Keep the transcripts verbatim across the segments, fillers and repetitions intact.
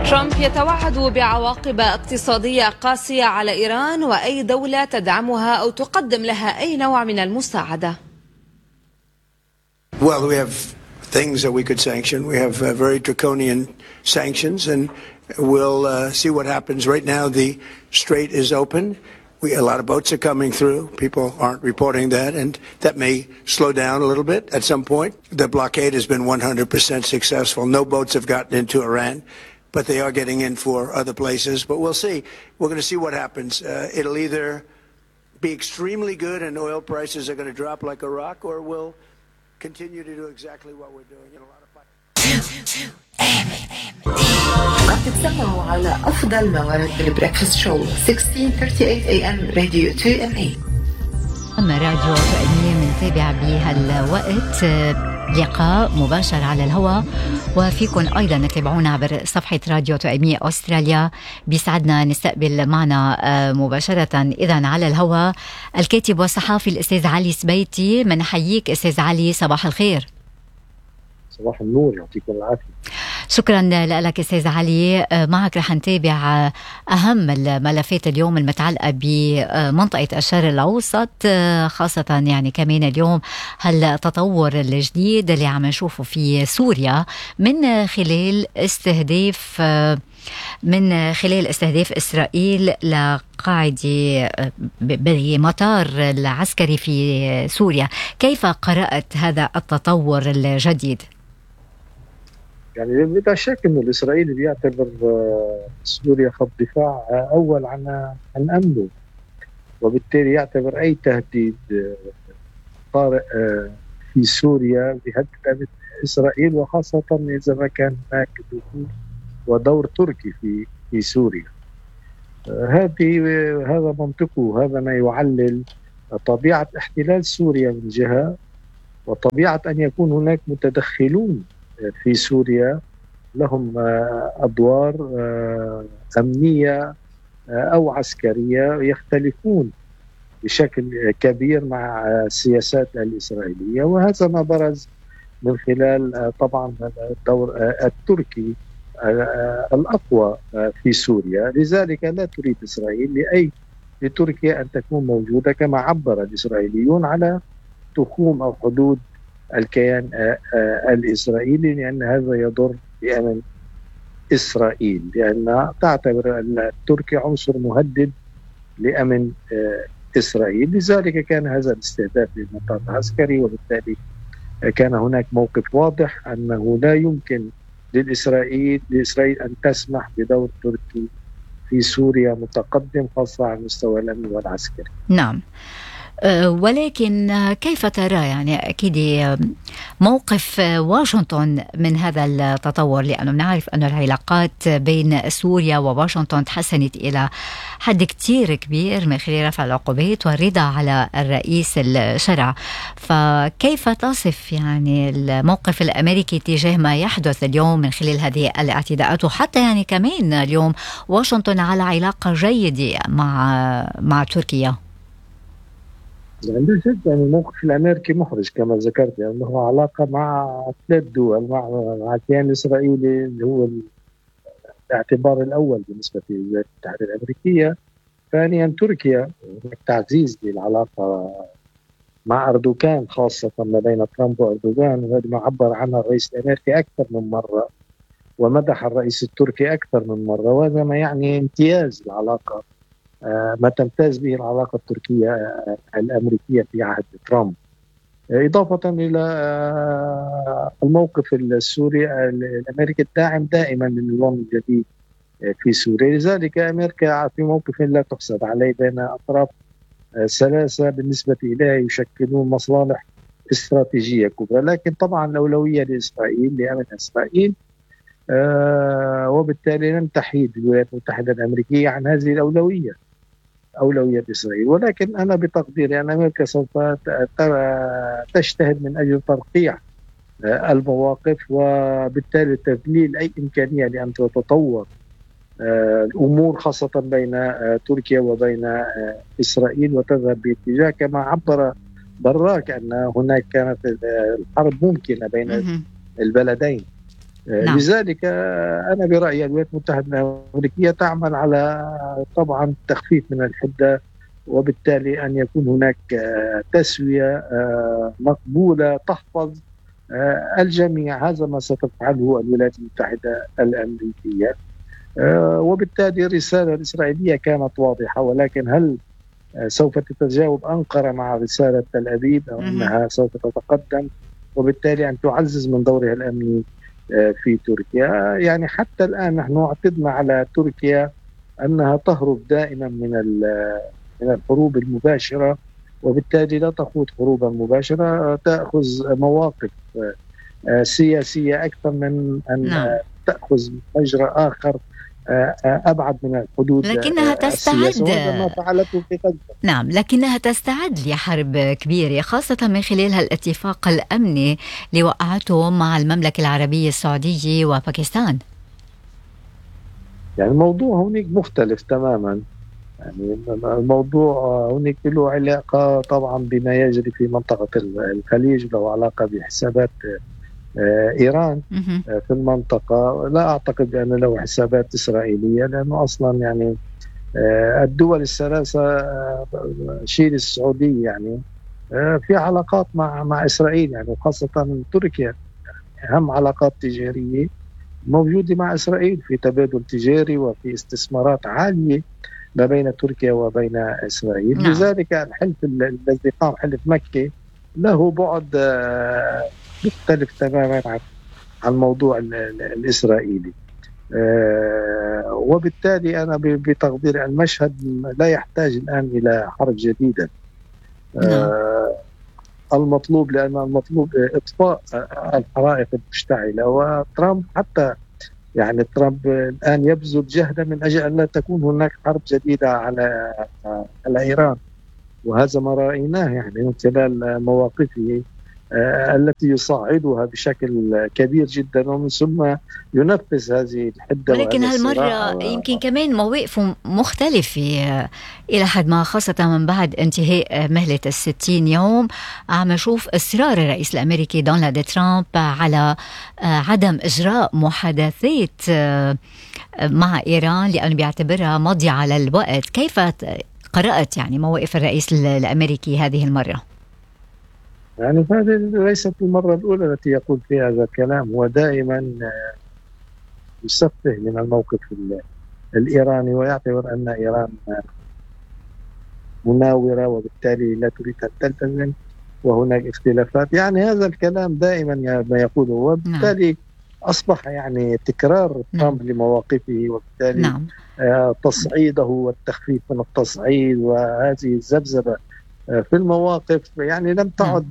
ترامب يتوعد بعواقب اقتصادية قاسية على إيران وأي دولة تدعمها أو تقدم لها أي نوع من المساعدة. Well, we have things that we could sanction. We have uh, very draconian sanctions, and we'll uh, see what happens. Right now, the strait is open. We, a lot of boats are coming through. People aren't reporting that, and that may slow down a little bit at some point. The blockade has been one hundred percent successful. No boats have gotten into Iran, but they are getting in for other places. But we'll see. We're going to see what happens. Uh, it'll either be extremely good and oil prices are going to drop like a rock, or we'll continue to do exactly what we're doing in a lot of places. عم تتسمعوا على أفضل مواد البريكفاست شو ستة عشر ثلاثين إيه إم راديو تو إم إيه. أما راديو تأمية منتابع بهالوقت لقاء مباشر على الهواء، وفيكن أيضا تتابعونا عبر صفحة راديو تأمية أستراليا. بيسعدنا نستقبل معنا مباشرة إذن على الهواء الكاتب والصحافي الأستاذ علي سبيتي. منحييك أستاذ علي، صباح الخير. صباح النور، يعطيكم العافية. شكرا لك أستاذ علي. معك رح نتابع أهم الملفات اليوم المتعلقة بمنطقة الشرق الأوسط، خاصة يعني كمان اليوم هالتطور الجديد اللي عم نشوفه في سوريا من خلال استهداف من خلال استهداف إسرائيل لقاعدة بمطار العسكري في سوريا. كيف قرأت هذا التطور الجديد؟ يعني بلا شك إنه الإسرائيلي بيعتبر سوريا خط دفاع أول عن عن أمنه، وبالتالي يعتبر أي تهديد طارئ في سوريا بيهدد إسرائيل، وخاصة إذا ما كان هناك دخول ودور تركي في في سوريا. هذه هذا منطقه، هذا ما يعلل طبيعة احتلال سوريا من جهة، وطبيعة أن يكون هناك متدخلون في سوريا لهم أدوار أمنية أو عسكرية يختلفون بشكل كبير مع السياسات الإسرائيلية، وهذا ما برز من خلال طبعا الدور التركي الأقوى في سوريا. لذلك لا تريد إسرائيل لأي لتركيا أن تكون موجودة، كما عبر الإسرائيليون على تخوم أو حدود الكيان الإسرائيلي، لأن هذا يضر بأمن إسرائيل، لأن تعتبر التركي عنصر مهدد لأمن إسرائيل. لذلك كان هذا الاستهداف للمطار العسكري، وبالتالي كان هناك موقف واضح أنه لا يمكن للإسرائيل لإسرائيل أن تسمح بدور تركي في سوريا متقدم، خاصة على المستوى الأمني والعسكري. نعم، ولكن كيف ترى يعني أكيد موقف واشنطن من هذا التطور؟ لأنه نعرف أن العلاقات بين سوريا وواشنطن تحسنت إلى حد كتير كبير من خلال رفع العقوبات والرضا على الرئيس الشرع. فكيف تصف يعني الموقف الأمريكي تجاه ما يحدث اليوم من خلال هذه الاعتداءات، وحتى يعني كمان اليوم واشنطن على علاقة جيدة مع مع تركيا؟ يعني يعني الموقف الأمريكي محرج كما ذكرت، لأنه يعني علاقة مع ثلاث دول، مع مع الكيان الإسرائيلي اللي هو الاعتبار الأول بالنسبة للولايات المتحدة الأمريكية. ثانيا تركيا، تعزيز للعلاقة مع أردوغان، خاصة ما بين ترامب وأردوغان، وهذا ما عبر عنها الرئيس الأمريكي أكثر من مرة، ومدح الرئيس التركي أكثر من مرة، وهذا ما يعني امتياز العلاقة ما تمتاز به العلاقة التركية الأمريكية في عهد ترامب، إضافة إلى الموقف السوري الأمريكي الداعم دائما للنظام الجديد في سوريا. لذلك أمريكا في موقف لا تحسد عليه بين أطراف ثلاثة بالنسبة إليها يشكلون مصالح استراتيجية كبرى، لكن طبعا الأولوية لإسرائيل، لأمن إسرائيل، آه وبالتالي لن تحيد الولايات المتحدة الأمريكية عن هذه الأولوية، أولوية إسرائيل. ولكن أنا بتقديري أن أمريكا سوف تجتهد من أجل ترقيع آه المواقف، وبالتالي تذليل أي إمكانية لأن تتطور آه الأمور، خاصة بين آه تركيا وبين آه إسرائيل، وتذهب باتجاه كما عبر براك أن هناك كانت الحرب ممكنة بين البلدين. نعم. لذلك أنا برأيي الولايات المتحدة الأمريكية تعمل على طبعا تخفيف من الحدة، وبالتالي أن يكون هناك تسوية مقبولة تحفظ الجميع. هذا ما ستفعله الولايات المتحدة الأمريكية، وبالتالي الرسالة الإسرائيلية كانت واضحة، ولكن هل سوف تتجاوب أنقرة مع رسالة تل أبيب أو أنها سوف تتقدم وبالتالي أن تعزز من دورها الأمني في تركيا؟ يعني حتى الآن نحن اعتدنا على تركيا أنها تهرب دائما من من الحروب المباشرة، وبالتالي لا تخوض حروبا مباشرة، تأخذ مواقف سياسية أكثر من أن نعم. تأخذ مجرى آخر أبعد من الحدود، لكنها تستعد. ما فعلته في غزة. نعم، لكنها تستعد لحرب كبيرة، خاصة من خلال الاتفاق الأمني اللي وقعته مع المملكة العربية السعودية وباكستان. يعني الموضوع هناك مختلف تماما. يعني الموضوع هناك له علاقة طبعا بما يجري في منطقة الخليج، له علاقة بحسابات إيران في المنطقة. لا أعتقد بأن له حسابات إسرائيلية، لأنه أصلا يعني الدول الثلاثة شيل السعودية يعني في علاقات مع مع إسرائيل، يعني وخاصة تركيا يعني أهم علاقات تجارية موجودة مع إسرائيل، في تبادل تجاري وفي استثمارات عالية ما بين تركيا وبين إسرائيل. نعم. لذلك الحلف الذي قام حلف مكة له بعد مختلف تماما عن الموضوع الإسرائيلي، وبالتالي أنا بتقدير المشهد لا يحتاج الآن إلى حرب جديدة. نعم. المطلوب لأن المطلوب إطفاء الحرائق المشتعلة، وترامب حتى يعني ترامب الآن يبذل جهدا من أجل أن لا تكون هناك حرب جديدة على على إيران، وهذا ما رأيناه يعني من خلال مواقفه التي يصعدها بشكل كبير جدا، ومن ثم ينفذ هذه الحدة. ولكن هالمرة و... يمكن كمان مواقفه مختلفة إلى حد ما، خاصة من بعد انتهاء مهلة الستين يوم. عم نشوف إصرار الرئيس الأمريكي دونالد ترامب على عدم إجراء محادثات مع إيران لأنه بيعتبرها مضيعة للوقت. كيف قرأت يعني مواقف الرئيس الأمريكي هذه المرة؟ يعني هذه ليست المرة الأولى التي يقول فيها هذا الكلام، هو دائما يسفه من الموقف الإيراني ويعتبر أن إيران مناورة وبالتالي لا تريد أن تلتزم وهناك اختلافات. يعني هذا الكلام دائما ما يقوله، وبالتالي أصبح يعني تكرار ترامب لمواقفه، وبالتالي نعم. تصعيده والتخفيف من التصعيد وهذه الذبذبة في المواقف يعني لم تعد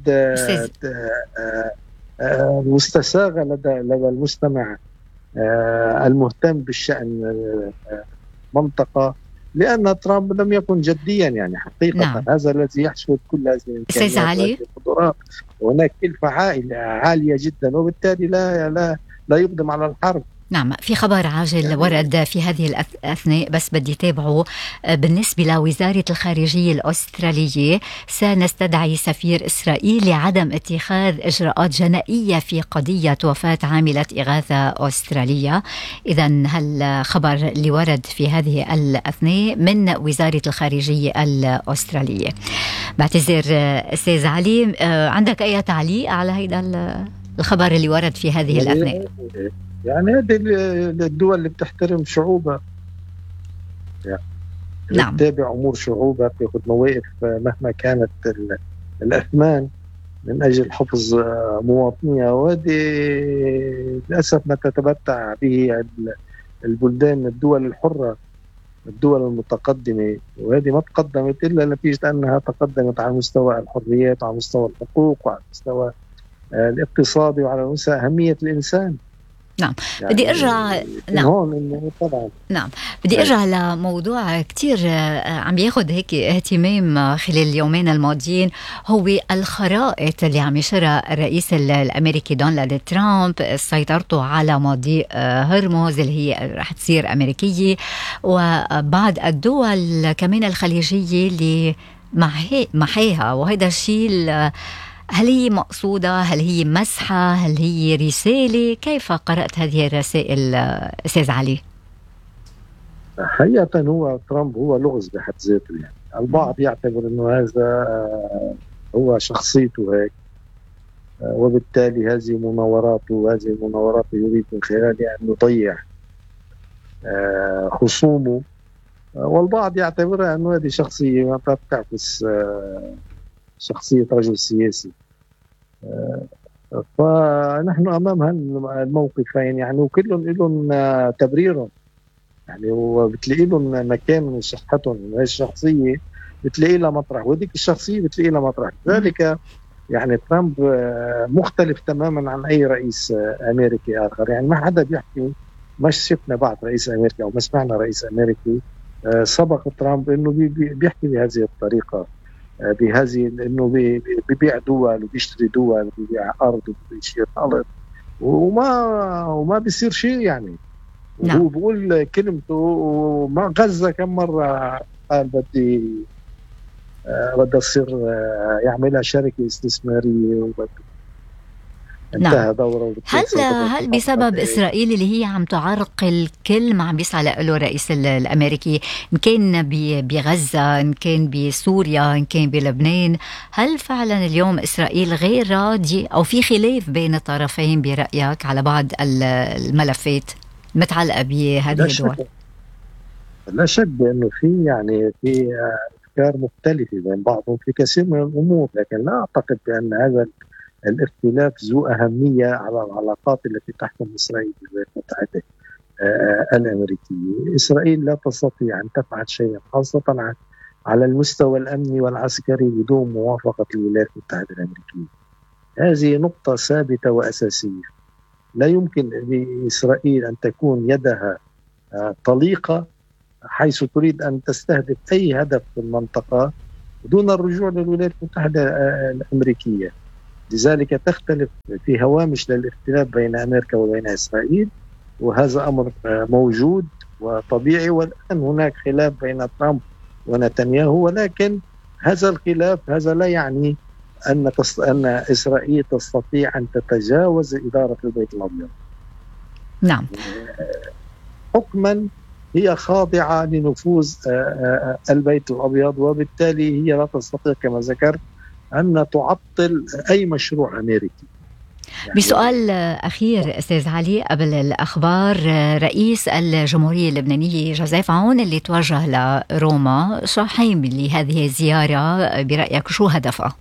مستساغة لدى لدى المستمع المهتم بالشأن المنطقة، لأن ترامب لم يكن جديا يعني حقيقة. نعم. هذا الذي يحشد كل هذه القدرات، وهناك كلفة عالية جدا، وبالتالي لا لا لا يقدم على الحرب. نعم، في خبر عاجل ورد في هذه الأثناء بس بدي تابعه بالنسبة لوزارة الخارجية الأسترالية. سنستدعي سفير إسرائيل لعدم اتخاذ إجراءات جنائية في قضية وفاة عاملة إغاثة أسترالية. إذن هالخبر اللي ورد في هذه الأثناء من وزارة الخارجية الأسترالية. بعتذر أستاذ علي، عندك أي تعليق على هذا الخبر اللي ورد في هذه الأثناء؟ يعني هذه الدول اللي بتحترم شعوبها، يعني نعم. تتابع أمور شعوبها، تأخذ مواقف مهما كانت الأثمان من أجل حفظ مواطنيها، وهذه للأسف ما تتمتع به البلدان الدول الحرة الدول المتقدمة، وهذه ما تقدمت إلا نتيجة أنها تقدمت على مستوى الحريات وعلى مستوى الحقوق وعلى مستوى الاقتصادي وعلى مستوى أهمية الإنسان. نعم. يعني بدي ارجع نعم هون طبعا نعم بدي ارجع لموضوع كتير عم ياخد هيك اهتمام خلال اليومين الماضيين، هو الخرائط اللي عم يشرها الرئيس الامريكي دونالد ترامب، سيطرته على مضيق هرمز اللي هي رح تصير امريكيه، وبعض الدول كمان الخليجيه اللي محيها، وهذا الشيء هل هي مقصودة؟ هل هي مسحة؟ هل هي رسالة؟ كيف قرأت هذه الرسائل أستاذ علي؟ حقيقة هو ترامب هو لغز بحد ذاته. يعني البعض يعتبر أنه هذا هو شخصيته هيك، وبالتالي هذه مناوراته وهذه المناورات يريد من خلالها أن يضيع خصومه، والبعض يعتبرها أنه هذه شخصية ما تعكس شخصية رجل سياسي. فنحن أمام هالموقفين يعني، وكلهم لهم تبريرهم يعني، وبتلاقي لهم مكان من صحتهم. هذه الشخصية بتلاقي لها مطرح، وديك الشخصية بتلاقي لها مطرح. ذلك يعني ترامب مختلف تماما عن أي رئيس أمريكي آخر. يعني ما حدا بيحكي، ما شفنا بعد رئيس أمريكي أو ما سمعنا رئيس أمريكي سبق ترامب إنه بيحكي بهذه الطريقة، بهذه إنه بيبيع دول وبيشتري دول وبيبيع أرض وبيشير أرض وما وما بيصير شيء يعني. نعم. وهو بقول كلمته. وما غزة كم مرة قال بدي بدي يصير يعملها شركة استثمارية وبدي انتهى نعم. دوره. هل هل بسبب إسرائيل اللي هي عم تعرق الكل ما عم بيسعى له الرئيس الأمريكي، إن كان بغزة، إن كان بسوريا، إن كان بلبنان، هل فعلا اليوم إسرائيل غير راضي أو في خلاف بين الطرفين برأيك على بعض الملفات متعلقة بهذه الدول؟ لا شك بأنه في يعني في أفكار مختلفة بين بعضهم في كثير من الأمور، لكن لا أعتقد بأن هذا الاختلاف ذو أهمية على العلاقات التي تحكم إسرائيل بالولايات المتحدة الأمريكية. إسرائيل لا تستطيع أن تفعل شيئا خاصة على المستوى الأمني والعسكري بدون موافقة الولايات المتحدة الأمريكية. هذه نقطة ثابتة وأساسية. لا يمكن لإسرائيل أن تكون يدها طليقة حيث تريد أن تستهدف أي هدف في المنطقة دون الرجوع للولايات المتحدة الأمريكية. لذلك تختلف في هوامش للاختلاف بين أمريكا وبين إسرائيل، وهذا أمر موجود وطبيعي. والآن هناك خلاف بين ترامب ونتنياهو، ولكن هذا الخلاف هذا لا يعني أن أن إسرائيل تستطيع أن تتجاوز إدارة البيت الأبيض. نعم. حكما هي خاضعة لنفوذ البيت الأبيض، وبالتالي هي لا تستطيع كما ذكرت أن تعطل أي مشروع أمريكي. يعني بسؤال أخير أستاذ علي قبل الأخبار، رئيس الجمهورية اللبنانية جوزيف عون اللي توجه لروما، شو حيمل لهذه الزيارة برأيك؟ شو هدفها؟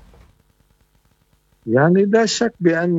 يعني لا شك بأن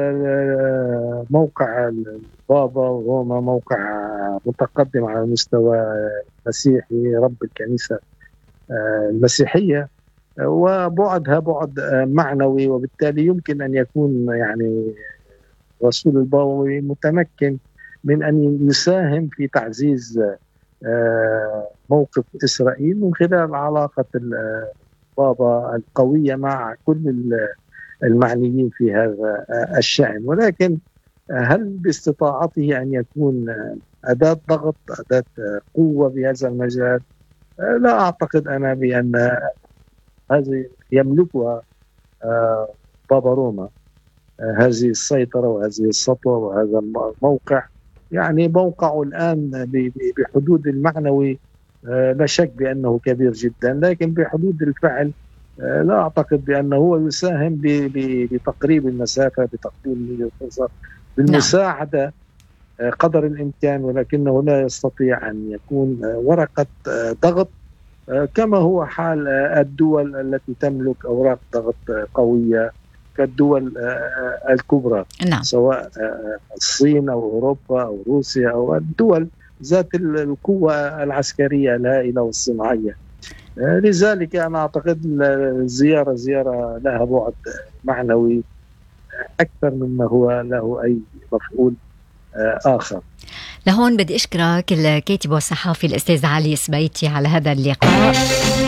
موقع البابا وروما موقع متقدم على المستوى المسيحي، رب الكنيسة المسيحية، وبعدها بعد معنوي، وبالتالي يمكن أن يكون يعني رسول البابوي متمكن من أن يساهم في تعزيز موقف إسرائيل من خلال علاقة البابا القوية مع كل المعنيين في هذا الشأن. ولكن هل باستطاعته أن يكون أداة ضغط، أداة قوة بهذا المجال؟ لا أعتقد أنا بأن هذه يملكها بابا روما، هذه السيطرة وهذه السطوة وهذا الموقع. يعني موقعه الآن بحدود المعنوي لا شك بأنه كبير جدا، لكن بحدود الفعل لا أعتقد بأنه هو يساهم بتقريب المسافة، بتقليل الفرصة، بالمساعدة قدر الإمكان، ولكنه لا يستطيع أن يكون ورقة ضغط كما هو حال الدول التي تملك أوراق ضغط قوية كالدول الكبرى. نعم. سواء الصين أو أوروبا أو روسيا أو الدول ذات القوة العسكرية الهائلة والصناعية. لذلك أنا أعتقد الزيارة زيارة لها بعد معنوي أكثر مما هو له أي مفعول آخر. لهون بدي أشكرك الكاتب والصحافي الأستاذ علي سبيتي على هذا اللقاء.